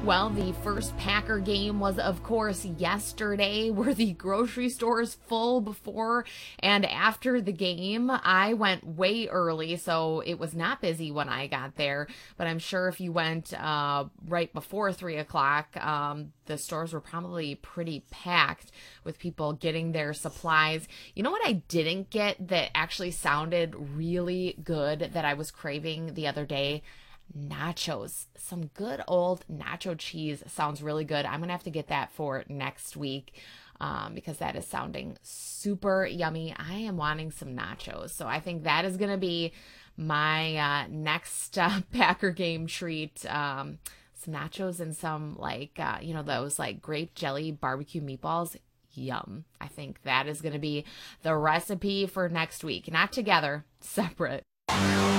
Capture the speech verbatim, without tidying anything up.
Well, the first Packer game was, of course, yesterday. Were the grocery stores full before and after the game? I went way early, so it was not busy when I got there. But I'm sure if you went uh, right before three o'clock, um, the stores were probably pretty packed with people getting their supplies. You know what I didn't get that actually sounded really good that I was craving the other day? Nachos. Some good old nacho cheese sounds really good. I'm gonna have to get that for next week um, because that is sounding super yummy. I am wanting some nachos, so I think that is gonna be my uh, next uh, Packer game treat. Um, some nachos and some like uh, you know those like grape jelly barbecue meatballs. Yum. I think that is gonna be the recipe for next week. Not together, separate.